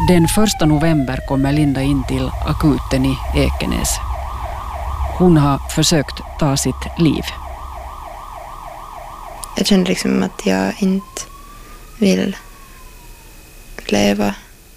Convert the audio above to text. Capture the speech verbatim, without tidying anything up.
Den första november kommer Linda in till akuten i Ekenäs. Hon har försökt ta sitt liv. Jag kände liksom att jag inte vill leva